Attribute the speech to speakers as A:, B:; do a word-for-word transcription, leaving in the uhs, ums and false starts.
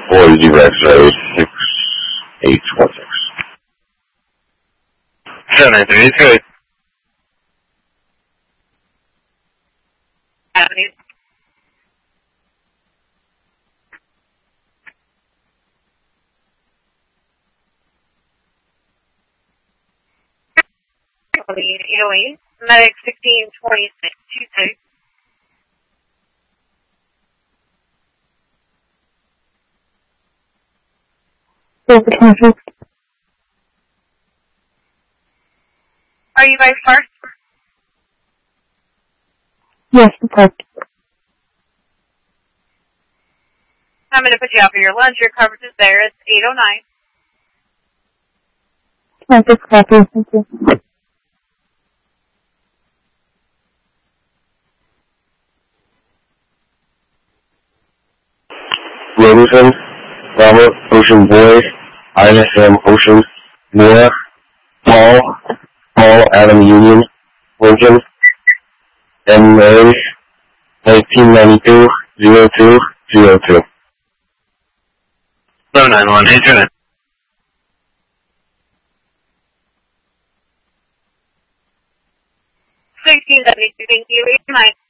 A: four zero X-ray six eight one six. seven nine three, it's good.
B: Avenue. eight oh eight, medic sixteen twenty-six two six. Are you guys first?
C: Yes, correct.
B: I'm going to put you out for your lunch. Your coverage is there. It's eight oh nine.
C: That's copy. Thank you.
A: Robinson, Robert, Ocean Boy, I S M Ocean, Nora, Paul, Paul, Adam Union, Lincoln, M A, nineteen ninety-two, zero two, zero two. seven nine one, hey, Janet.
B: sixteen seventy-two, thank you. eight nine.